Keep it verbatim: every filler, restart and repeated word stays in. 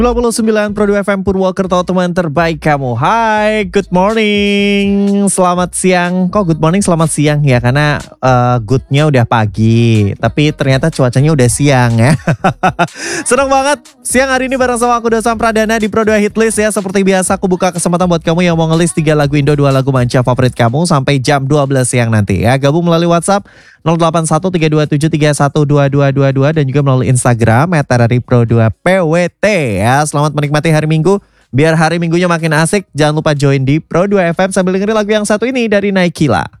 sembilan puluh sembilan Pro dua F M Purwokerto, teman terbaik kamu. Hai, good morning, selamat siang. Kok good morning selamat siang ya? Karena uh, goodnya udah pagi, tapi ternyata cuacanya udah siang ya. Senang banget siang hari ini bareng sama aku Dosan Pradana di Pro dua Hitlist ya. Seperti biasa aku buka kesempatan buat kamu yang mau ngelis tiga lagu Indo, dua lagu manca favorit kamu sampai jam dua belas siang nanti ya. Gabung melalui WhatsApp nol delapan satu tiga dua tujuh tiga satu dua dua dua dua dan juga melalui Instagram et dari Pro dua P W T ya. Selamat menikmati hari Minggu. Biar hari Minggunya makin asik, jangan lupa join di Pro dua F M sambil dengerin lagu yang satu ini dari Naikila.